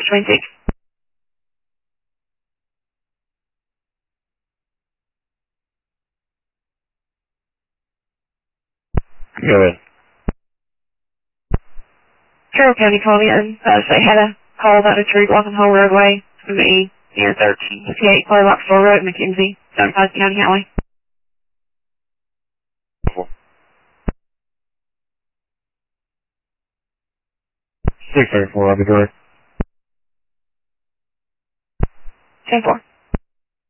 26. Go ahead. Carroll County called in. They had a call about a tree blocking the whole roadway from the near 1358 Clarlock Store Road, McKenzie, 75 County Highway. 634, I'll be direct. 10-4.